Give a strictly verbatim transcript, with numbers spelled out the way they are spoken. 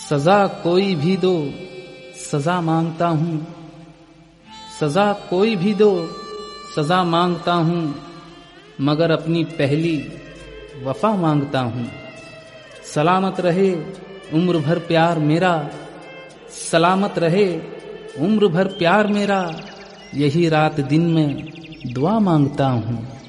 सजा कोई भी दो सजा मांगता हूँ, सजा कोई भी दो सजा मांगता हूँ, मगर अपनी पहली वफा मांगता हूँ। सलामत रहे उम्र भर प्यार मेरा, सलामत रहे उम्र भर प्यार मेरा, यही रात दिन में दुआ मांगता हूँ।